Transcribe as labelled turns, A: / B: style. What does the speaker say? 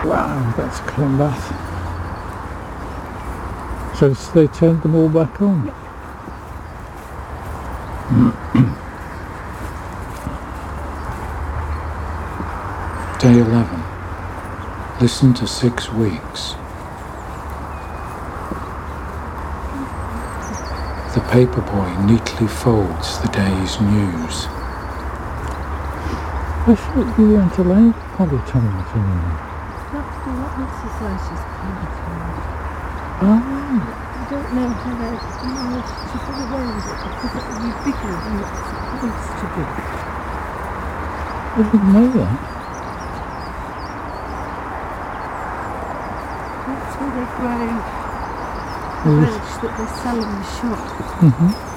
A: Wow, that's a clean bath. So they turned them all back on? Day 11. Listen to 6 weeks. The paperboy neatly folds the day's news. I thought you went to late polytunnel tonight.
B: That's what exercise is called.
A: Oh.
B: I don't know how they managed to get away with it because it would be bigger than it's supposed to be.
A: I didn't know that.
B: That's where they grow
A: Yes.
B: veg that they sell in the shop.
A: Mm-hmm.